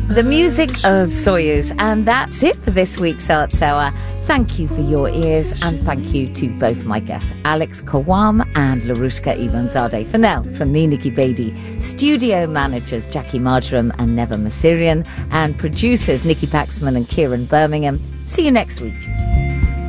The music of Soyuz, and that's it for this week's Arts Hour. Thank you for your ears, and thank you to both my guests, Alex Kawam and Larushka Ivanzadeh. For now, from me, Nikki Beattie, studio managers Jackie Marjoram and Neva Masirian, and producers Nikki Paxman and Kieran Birmingham. See you next week.